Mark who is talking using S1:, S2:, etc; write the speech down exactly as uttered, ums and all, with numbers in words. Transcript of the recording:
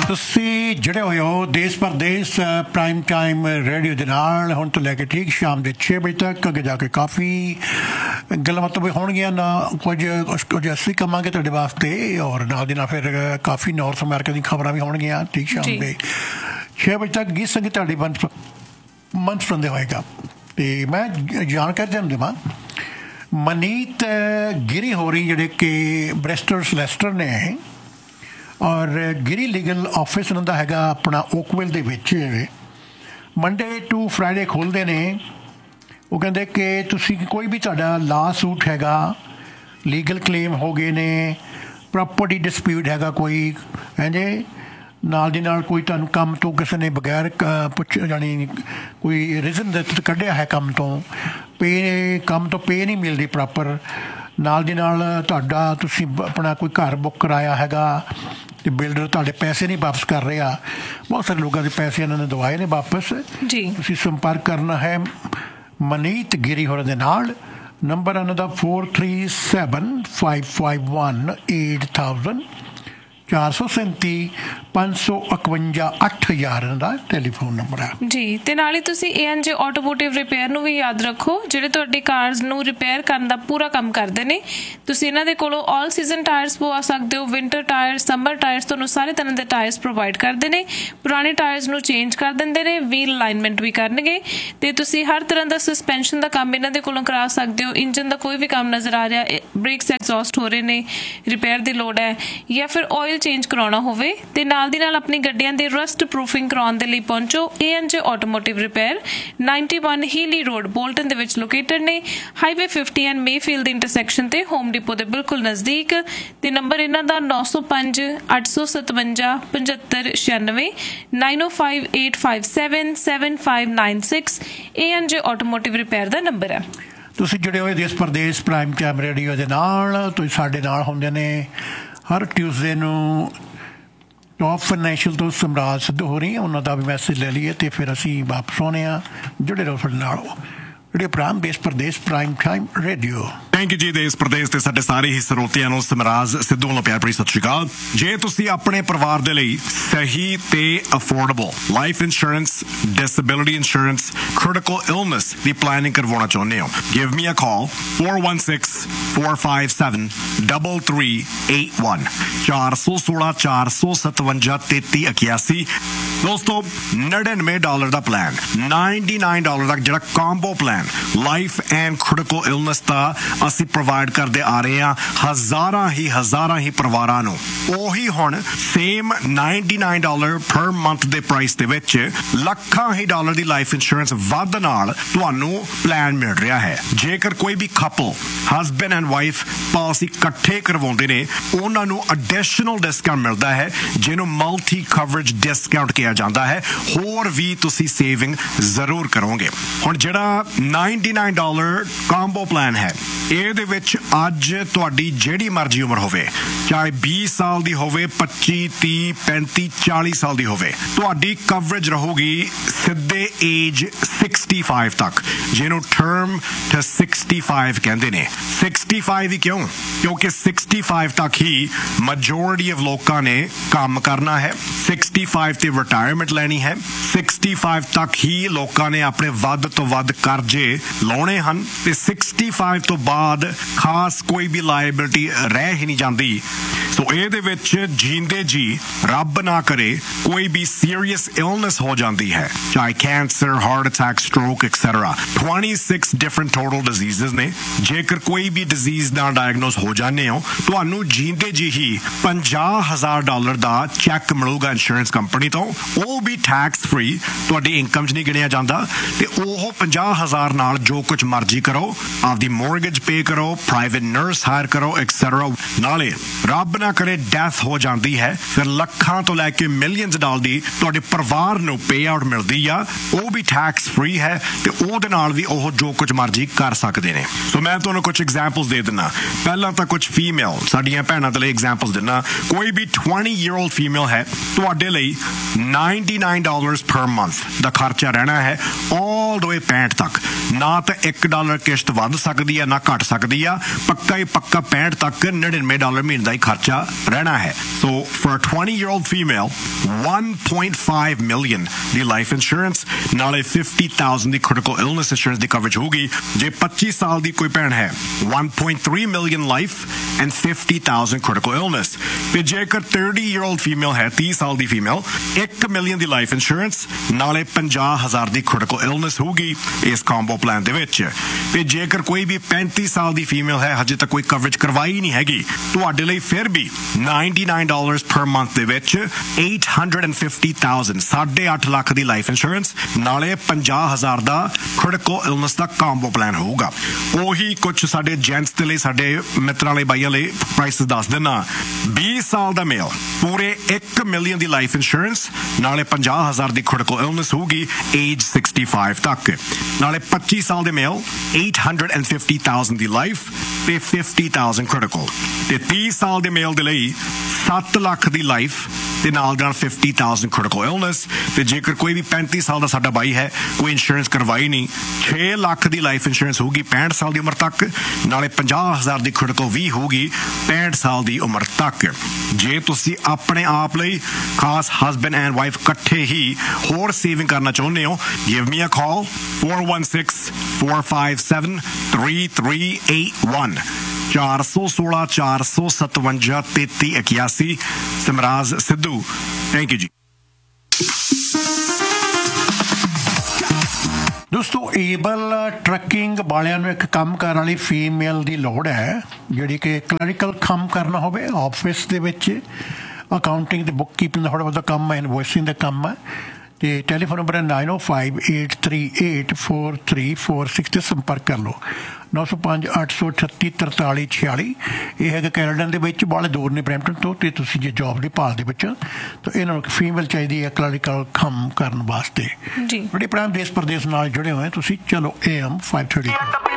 S1: ਤੁਸੀਂ ਜੁੜੇ ਹੋਏ ਹੋ ਦੇਸ਼ ਪਰਦੇਸ ਪ੍ਰਾਈਮ ਟਾਈਮ ਰੇਡੀਓ ਦੇ ਨਾਲ ਹੁਣ ਤੋਂ ਲੈ ਕੇ ਠੀਕ ਸ਼ਾਮ ਦੇ ਛੇ ਵਜੇ ਤੱਕ ਅੱਗੇ ਜਾ ਕੇ ਕਾਫੀ ਗੱਲਾਂ ਬਾਤਾਂ ਵੀ ਹੋਣਗੀਆਂ ਨਾ ਕੁਝ ਕੁਝ ਅਸੀਂ ਕਵਾਂਗੇ ਤੁਹਾਡੇ ਵਾਸਤੇ ਔਰ ਨਾਲ ਦੀ ਨਾਲ ਫਿਰ ਕਾਫੀ ਨਾਰਥ ਅਮਰੀਕਾ ਦੀਆਂ ਖਬਰਾਂ ਵੀ ਹੋਣਗੀਆਂ ਠੀਕ ਸ਼ਾਮ ਦੇ ਛੇ ਵਜੇ ਤੱਕ ਗੀਤ ਸੰਗੀਤ ਤੁਹਾਡੇ ਮੰਚ ਮੰਚ ਸੁਣਦੇ ਹੋਏਗਾ ਅਤੇ ਮੈਂ ਜਾਣਕਾਰੀ ਤੁਹਾਨੂੰ ਦੇਵਾਂ ਮਨੀਤ ਗਿਰੀ ਹੋਰੀ ਜਿਹੜੇ ਕਿ ਬ੍ਰਿਸਟਲ ਸਲੈਸਟਰ ਨੇ ਔਰ ਗਿਰੀ ਲੀਗਲ ਆਫਿਸ ਉਹਨਾਂ ਦਾ ਹੈਗਾ ਆਪਣਾ ਓਕਵਿਲ ਦੇ ਵਿੱਚ ਮੰਡੇ ਟੂ ਫਰਾਈਡੇ ਖੋਲ੍ਹਦੇ ਨੇ ਉਹ ਕਹਿੰਦੇ ਕਿ ਤੁਸੀਂ ਕੋਈ ਵੀ ਤੁਹਾਡਾ ਲਾ ਸੂਟ ਹੈਗਾ ਲੀਗਲ ਕਲੇਮ ਹੋ ਗਏ ਨੇ ਪ੍ਰੋਪਰਟੀ ਡਿਸਪਿਊਟ ਹੈਗਾ ਕੋਈ ਹੈਂਜੀ ਨਾਲ ਦੀ ਨਾਲ ਕੋਈ ਤੁਹਾਨੂੰ ਕੰਮ ਤੋਂ ਕਿਸੇ ਨੇ ਬਗੈਰ ਪੁੱਛ ਜਾਣੀ ਕੋਈ ਰੀਜ਼ਨ ਦਿੱਤਾ ਕੱਢਿਆ ਹੈ ਕੰਮ ਤੋਂ ਪੇ ਕੰਮ ਤੋਂ ਪੇ ਨਹੀਂ ਮਿਲਦੀ ਪ੍ਰੋਪਰ ਨਾਲ ਦੀ ਨਾਲ ਤੁਹਾਡਾ ਤੁਸੀਂ ਆਪਣਾ ਕੋਈ ਘਰ ਬੁੱਕ ਕਰਾਇਆ ਹੈਗਾ ਅਤੇ ਬਿਲਡਰ ਤੁਹਾਡੇ ਪੈਸੇ ਨਹੀਂ ਵਾਪਸ ਕਰ ਰਿਹਾ ਬਹੁਤ ਸਾਰੇ ਲੋਕਾਂ ਦੇ ਪੈਸੇ ਇਹਨਾਂ ਨੇ ਦਵਾਏ ਨੇ ਵਾਪਸ
S2: ਜੀ
S1: ਤੁਸੀਂ ਸੰਪਰਕ ਕਰਨਾ ਹੈ ਮਨੀਤ ਗਿਰੀ ਹੋਰਾਂ ਦੇ ਨਾਲ ਨੰਬਰ ਇਹਨਾਂ ਦਾ four three seven five five one eight thousand ਚਾਰ ਸੌ ਸੈਂਤੀ ਪੰਜ ਸੌ ਇਕਵੰਜਾ ਅੱਠ ਹਜ਼ਾਰ ਦਾ ਟੈਲੀਫੋਨ ਨੰਬਰ ਹੈ ਜੀ
S2: ਤੇ ਨਾਲ ਹੀ ਤੁਸੀਂ ਏ ਐਨ ਜੇ ਆਟੋਮੋਟਿਵ ਰਿਪੇਅਰ ਨੂੰ ਵੀ ਯਾਦ ਰੱਖੋ ਜਿਹੜੇ ਤੁਹਾਡੀ ਕਾਰਸ ਨੂੰ ਰਿਪੇਅਰ ਕਰਨ ਦਾ ਪੂਰਾ ਕੰਮ ਕਰਦੇ ਨੇ ਤੁਸੀਂ ਇਹਨਾਂ ਦੇ ਕੋਲੋਂ ਆਲ ਸੀਜ਼ਨ ਟਾਇਰਸ ਪਵਾ ਸਕਦੇ ਹੋ ਵਿੰਟਰ ਟਾਇਰਸ ਸਮਰ ਟਾਇਰਸ ਤੁਹਾਨੂੰ ਸਾਰੇ ਤਰ੍ਹਾਂ ਦੇ ਟਾਇਰਸ ਪ੍ਰੋਵਾਈਡ ਕਰਦੇ ਨੇ ਪੁਰਾਣੇ ਟਾਇਰਸ ਨੂੰ ਚੇਂਜ ਕਰ ਦਿੰਦੇ ਨੇ ਵੀਲ ਅਲਾਈਨਮੈਂਟ ਵੀ ਕਰਨਗੇ ਤੇ ਤੁਸੀਂ ਹਰ ਤਰ੍ਹਾਂ ਦਾ ਸਸਪੈਂਸ਼ਨ ਦਾ ਕੰਮ ਇਹਨਾਂ ਦੇ ਕੋਲੋਂ ਕਰਾ ਸਕਦੇ ਹੋ ਇੰਜਨ ਦਾ ਕੋਈ ਵੀ ਕੰਮ ਨਜ਼ਰ ਆ ਰਿਹਾ ਬ੍ਰੇਕਸ ਐਗਜ਼ੌਸਟ ਹੋ ਰਹੇ ਨੇ ਰਿਪੇਅਰ ਦੀ ਲੋੜ ਹੈ ਜਾਂ ਫਿਰ ਆਇਲ ਚੇਂਜ ਕਰਾਉਣਾ ਹੋਵੇ ਤੇ ਨਾਲ ਦੀ ਨਾਲ ਆਪਣੀ ਗੱਡੀਆਂ ਦੀ ਰਸਟ ਪ੍ਰੂਫਿੰਗ ਕਰਾਉਣ ਦੇ ਲਈ ਪਹੁੰਚੋ ਏ ਐਨ ਜੇ automotive repair ninety one ਹੀਲੀ road Bolton ਦੇ ਵਿੱਚ ਲੋਕੇਟਡ ਨੇ highway fifty and Mayfield intersection ਤੇ ਹੋਮ ਡਿਪੋ ਦੇ ਬਿਲਕੁਲ ਨਜ਼ਦੀਕ ਤੇ ਨੰਬਰ ਇਹਨਾਂ ਦਾ ਨੌ ਸੌ ਪੰਜ ਅੱਠ ਸੌ ਸਤਵੰਜਾ ਪਝੱਤਰ ਛਿਆਨਵੇਂ ਨਾਈਨ ਓ five eight five seven seven five nine six ਏ ਐਨ ਜੇ ਆਟੋਮੋਟਿਵ ਰਿਪੇਅਰ ਦਾ ਨੰਬਰ ਹੈ
S1: ਤੁਸੀਂ ਜੁੜੇ ਹੋਏ ਦੇਸ਼ ਪਰਦੇਸ ਪ੍ਰਾਈਮ ਟਾਈਮ ਰੇਡੀਓ ਦੇ ਨਾਲ ਤੁਸੀਂ ਸਾਡੇ ਨਾਲ ਹੁੰਦੇ ਨੇ ਹਰ ਟਿਊਜ਼ਡੇ ਨੂੰ ਟੌਪ ਫਾਈਨੈਂਸ਼ੀਅਲ ਤੋਂ ਸਮਰਾਜ ਸਿੱਧੂ ਹੋ ਰਹੀ ਹੈ ਉਹਨਾਂ ਦਾ ਵੀ ਮੈਸੇਜ ਲੈ ਲਈਏ ਅਤੇ ਫਿਰ ਅਸੀਂ ਵਾਪਸ ਆਉਂਦੇ ਹਾਂ ਜੁੜੇ ਰਹੋ ਸਾਡੇ ਨਾਲ ਰੇਡੀਓ ਪ੍ਰਾਈਮ ਦੇਸ਼ Pradesh prime time radio
S3: thank you ਜੀ ਦੇਸ਼ ਪ੍ਰਦੇਸ਼ ਤੇ ਸਾਡੇ ਸਾਰੇ ਹੀ ਸਰੋਤਿਆਂ ਨੂੰ ਸਮਰਾਜ ਸਿੱਧੂ ਵੱਲੋਂ ਪਿਆਰ ਭਰੀ ਸਤਿ ਸ਼੍ਰੀ ਅਕਾਲ ਜੇ ਤੁਸੀਂ ਆਪਣੇ ਪਰਿਵਾਰ ਦੇ ਲਈ ਸਹੀ ਤੇ affordable life insurance disability insurance critical illness ਦੀ ਪਲਾਨਿੰਗ ਕਰਵਾਉਣਾ ਚਾਹੁੰਦੇ ਹੋ ਗਿਵ ਮੀ ਅ ਕਾਲ four one six four five seven three three eight one ਚਾਰ ਸੌ ਸੋਲਾਂ ਚਾਰ ਸੌ ਸਤਵੰਜਾ ਤੇਤੀ ਇਕਿਆਸੀ ਦੋਸਤੋ ਨੜਿਨਵੇਂ ਡਾਲਰ ਦਾ ਪਲਾਨ ਨਿਨety-nine ਡਾਲਰ ਦਾ ਜਿਹੜਾ combo plan life and critical illness ਦਾ ਅਸੀਂ ਪ੍ਰੋਵਾਈਡ ਕਰਦੇ ਆ ਰਹੇ ਹਾਂ ਹਜ਼ਾਰਾਂ ਹੀ ਹਜ਼ਾਰਾਂ ਹੀ ਪਰਿਵਾਰਾਂ ਨੂੰ ਉਹੀ ਹੁਣ ਸੇਮ ਨਿਨety-nine ਡਾਲਰ ਪਰ ਮੰਥ ਦੇ ਪ੍ਰਾਈਸ ਦੇ ਵਿੱਚ ਲੱਖਾਂ ਹੀ ਡਾਲਰ ਦੀ ਲਾਈਫ ਇੰਸ਼ੋਰੈਂਸ ਵੱਧ ਨਾਲ ਤੁਹਾਨੂੰ ਪਲਾਨ ਮਿਲ ਰਿਹਾ ਹੈ ਜੇਕਰ ਕੋਈ ਵੀ couple husband and wife policy ਇਕੱਠੇ ਕਰਵਾਉਂਦੇ ਨੇ ਉਹਨਾਂ ਨੂੰ ਐਡੀਸ਼ਨਲ ਡਿਸਕਾਊਂਟ ਮਿਲਦਾ ਹੈ ਜਿਹਨੂੰ ਮਲਟੀ ਕਵਰੇਜ ਡਿਸਕਾਊਂਟ ਕਿਹਾ ਜਾਂਦਾ ਹੈ ਹੋਰ ਵੀ ਤੁਸੀਂ ਸੇਵਿੰਗ ਜ਼ਰੂਰ ਕਰੋਗੇ ਹੁਣ ਜਿਹੜਾ ਨਿਨety-nine ਡਾਲਰ ਕੰਬੋ ਪਲਾਨ ਹੈ ਇਹਦੇ ਵਿੱਚ ਅੱਜ ਤੁਹਾਡੀ ਜਿਹੜੀ ਮਰਜ਼ੀ ਉਮਰ ਹੋਵੇ ਚਾਹੇ ਵੀਹ ਸਾਲ ਦੀ ਹੋਵੇ ਪੱਚੀ ਤੀਹ ਪੈਂਤੀ ਚਾਲੀ ਸਾਲ ਦੀ ਹੋਵੇ ਤੁਹਾਡੀ ਕਵਰੇਜ ਰਹੂਗੀ ਸਿੱਧੇ ਏਜ sixty-five ਤੱਕ ਜਿਹਨੂੰ ਟਰਮ ਟੂ sixty-five ਕਹਿੰਦੇ ਨੇ sixty-five ਹੀ ਕਿਉਂ ਕਿਉਂਕਿ sixty-five ਤੱਕ ਹੀ ਮੈਜੋਰਿਟੀ ਆਫ ਲੋਕਾਂ ਨੇ ਕੰਮ ਕਰਨਾ ਹੈ sixty-five ਤੇ ਰਿਟਾਇਰਮੈਂਟ ਲੈਣੀ ਹੈ sixty-five ਤੱਕ ਹੀ ਲੋਕਾਂ ਨੇ ਆਪਣੇ ਵੱਧ ਤੋਂ ਵੱਧ ਕਰਜ਼ੇ ਲਾਉਣੇ ਹਨ ਤੇ sixty-five ਤੋਂ ਬਾਅਦ ਖਾਸ ਕੋਈ ਵੀ ਲਾਇਬਿਲਿਟੀ ਰਹਿ ਹੀ ਨਹੀਂ ਜਾਂਦੀ ਸੋ ਇਹਦੇ ਵਿੱਚ ਜੀਂਦੇ ਜੀ ਰੱਬ ਨਾ ਕਰੇ ਕੋਈ ਵੀ ਸੀਰੀਅਸ ਇਲਨੈਸ ਹੋ ਜਾਂਦੀ ਹੈ ਚਾਹੇ cancer heart attack stroke etcetera twenty-six different total diseases ਨੇ ਜੇਕਰ ਕੋਈ ਵੀ ਡਿਜ਼ੀਜ਼ ਨਾਲ ਡਾਇਗਨੋਸ ਹੋ ਜਾਂਦੇ ਹੋ ਤੁਹਾਨੂੰ ਜੀਂਦੇ ਜੀ ਹੀ ਪੰਜਾਹ ਹਜ਼ਾਰ ਡਾਲਰ ਦਾ ਚੈੱਕ ਮਿਲੂਗਾ ਇੰਸ਼ੋਰੈਂਸ ਕੰਪਨੀ ਤੋਂ ਉਹ ਵੀ ਟੈਕਸ ਫ੍ਰੀ ਤੁਹਾਡੀ ਇਨਕਮ 'ਚ ਨਹੀਂ ਗਿਣਿਆ ਜਾਂਦਾ ਤੇ ਉਹ ਪੰਜਾਹ ਹਜ਼ਾਰ ਨਾਲ ਜੋ ਕੁਝ ਮਰਜ਼ੀ ਕਰੋ ਆਪਦੀ ਮੋਰਗੇਜ ਪੇ ਕਰੋ ਪ੍ਰਾਈਵੇਟ ਨਰਸ ਹਾਇਰ ਕਰੋ ਐਕਸੈਟਰਾ ਨਾਲੇ ਰੱਬ ਨਾ ਕਰੇ ਡੈਥ ਹੋ ਜਾਂਦੀ ਹੈ ਫਿਰ ਲੱਖਾਂ ਤੋਂ ਲੈ ਕੇ ਮਿਲੀਅਨਸ ਡਾਲਰ ਦੀ ਤੁਹਾਡੇ ਪਰਿਵਾਰ ਨੂੰ ਪੇ ਆਊਟ ਮਿਲਦੀ ਆ ਉਹ ਵੀ ਟੈਕਸ ਫ੍ਰੀ ਹੈ ਤੇ ਉਹਦੇ ਨਾਲ ਵੀ ਉਹ ਜੋ ਕੁਝ ਮਰਜ਼ੀ ਕਰ ਸਕਦੇ ਨੇ ਸੋ ਮੈਂ ਤੁਹਾਨੂੰ ਕੁਝ ਐਗਜ਼ਾਮਪਲਸ ਦੇ ਦਿੰਦਾ ਪਹਿਲਾਂ ਤਾਂ ਕੁਝ ਫੀਮੇਲ female ਸਾਡੀਆਂ ਭੈਣਾਂ ਦੇ ਲਈ ਐਗਜ਼ਾਮਪਲਸ ਦਿੰਨਾ ਕੋਈ ਵੀ twenty year old female ਹੈ ਤੁਹਾਡੇ ਲਈ ninety-nine dollars per month ਦਾ ਖਰਚਾ ਰਹਿਣਾ ਹੈ all the way ਪੈਂਹਠ ਤੱਕ ਨਾ ਤਾਂ ਇੱਕ ਡਾਲਰ ਕਿਸ਼ਤ ਵੱਧ ਸਕਦੀ ਆ ਨਾ ਘਟ ਸਕਦੀ ਆ ਪੱਕਾ ਹੀ ਪੱਕਾ ਪੈਂਹਠ ਤੱਕ ninety-nine ਡਾਲਰ ਮਹੀਨੇ ਦਾ ਹੀ ਖਰਚਾ ਰਹਿਣਾ ਹੈ so for a twenty year old female one point five million the life insurance ਨਾਲੇ fifty thousand ਦੀ critical illness insurance ਦੀ ਕਵਰੇਜ ਹੋਊਗੀ ਜੇ twenty ਸਾਲ ਦੀ ਕੋਈ ਭੈਣ ਹੈ one point three million life and fifty thousand critical illness ਤੇ ਜੇਕਰ thirty year old female ਹੈ thirty ਸਾਲ ਦੀ female one million ਦੀ ਲਾਈਫ ਇੰਸ਼ੋਰੈਂਸ ਨਾਲੇ fifty thousand ਦੀ critical illness ਹੋਊਗੀ ਇਸ combo plan ਦੇ ਵਿੱਚ ਤੇ ਜੇਕਰ ਕੋਈ ਵੀ thirty ਸਾਲ ਦੀ female ਹੈ ਹਜੇ ਤੱਕ ਕੋਈ ਕਵਰੇਜ ਕਰਵਾਈ ਨਹੀਂ ਹੈਗੀ ਤੁਹਾਡੇ ਲਈ ਫਿਰ ਵੀ ninety-nine dollars per month ਦੇ ਵਿੱਚ eight hundred fifty thousand ਸਾਢੇ ਅੱਠ ਲੱਖ ਦੀ ਲਾਈਫ ਇੰਸ਼ੋਰੈਂਸ ਨਾਲੇ fifty thousand ਦਾ critical illness ਦਾ combo plan ਹੋਊਗਾ ਉਹੀ ਕੁਝ ਸਾਡੇ ਜੈਂਟਸ ਦੇ ਲਈ ਸਾਡੇ ਮਿੱਤਰਾਂ ਲਈ ਬਾਈਆਂ ਲਈ ਪ੍ਰਾਈਸ ਦੱਸ ਦੇਣਾ twenty ਸਾਲ ਦਾ ਮੇਲ ਪੂਰੇ one million ਦੀ ਲਾਈਫ ਇੰਸ਼ੋਰੈਂਸ ਨਾਲੇ fifty thousand ਦੀ critical illness ਹੋਊਗੀ age sixty-five ਤੱਕ ਨਾਲੇ twenty ਸਾਲ ਦੇ ਮੇਲ eight hundred fifty thousand ਦੀ ਲਾਈਫ ਤੇ fifty thousand critical ਤੇ thirty ਸਾਲ ਦੇ ਮੇਲ ਦੇ ਲਈ seven ਲੱਖ ਦੀ ਲਾਈਫ ਤੇ ਨਾਲ ਨਾਲ fifty thousand critical illness ਤੇ ਜੇਕਰ ਕੋਈ ਵੀ thirty ਸਾਲ ਦਾ ਸਾਡਾ ਬਾਈ ਹੈ ਕੋਈ ਇੰਸ਼ੋਰੈਂਸ ਕਰਵਾਈ ਨਹੀਂ six ਲੱਖ ਦੀ ਲਾਈਫ ਇੰਸ਼ੋਰੈਂਸ ਹੋਊਗੀ sixty ਸਾਲ ਦੀ ਉਮਰ ਤੱਕ ਨਾਲੇ fifty thousand ਦੀ critical ਵੀ ਹੋਊਗੀ sixty ਸਾਲ ਦੀ ਉਮਰ ਤੱਕ ਜੇ ਤੁਸੀਂ ਆਪਣੇ ਆਪ ਲਈ ਖਾਸ ਹਸਬੈਂਡ ਐਂਡ ਵਾਈਫ ਇਕੱਠੇ ਹੀ ਹੋਰ ਸੇਵਿੰਗ ਕਰਨਾ ਚਾਹੁੰਦੇ ਹੋ give me a call four one six four five seven three three eight one ਚਾਰ ਸੌ ਸੋਲਾਂ ਚਾਰ ਸੌ ਸਤਵੰਜਾ ਤੇਤੀ ਇਕਿਆਸੀ ਸਿਮਰਾਜ ਸਿੱਧੂ ਥੈਂਕ ਯੂ ਜੀ
S1: ਦੋਸਤੋ ਏਬਲ ਟਰੱਕਿੰਗ ਵਾਲਿਆਂ ਨੂੰ ਇੱਕ ਕੰਮ ਕਰਨ ਵਾਲੀ ਫੀਮੇਲ ਦੀ ਲੋੜ ਹੈ ਜਿਹੜੀ ਕਿ ਕਲੈਰੀਕਲ ਕੰਮ ਕਰਨਾ ਹੋਵੇ ਆਫਿਸ ਦੇ ਵਿੱਚ ਅਕਾਊਂਟਿੰਗ ਤੇ ਬੁੱਕ ਕੀਪਿੰਗ ਦਾ ਥੋੜ੍ਹਾ ਬਹੁਤਾ ਕੰਮ ਹੈ ਇਨਵੋਇਸਿੰਗ ਦਾ ਕੰਮ ਹੈ ਤੇ ਟੈਲੀਫੋਨ ਨੰਬਰ ਹੈ nine oh five eight three eight four three four six ਤੇ ਸੰਪਰਕ ਕਰ ਲਓ ਨੌ ਸੌ ਪੰਜ ਅੱਠ ਸੌ ਅਠੱਤੀ ਤਰਤਾਲੀ ਛਿਆਲੀ ਇਹ ਹੈਗਾ ਕੈਨੇਡਾ ਦੇ ਵਿੱਚ ਬਾਹਲੇ ਦੂਰ ਨੇ ਬਰੈਂਪਟਨ ਤੋਂ ਤੇ ਤੁਸੀਂ ਜੇ ਜੋਬ ਦੀ ਭਾਲ ਦੇ ਵਿੱਚ ਤਾਂ ਇਹਨਾਂ ਨੂੰ ਇੱਕ ਫੀਮੇਲ ਚਾਹੀਦੀ ਹੈ ਕਲੈਰੀਕਲ ਕੰਮ ਕਰਨ ਵਾਸਤੇ ਜੀ ਬੜੇ ਪ੍ਰਾਈਮ ਦੇਸ਼ ਪ੍ਰਦੇਸ਼ ਨਾਲ ਜੁੜੇ ਹੋਏ ਤੁਸੀਂ ਚਲੋ A M five thirty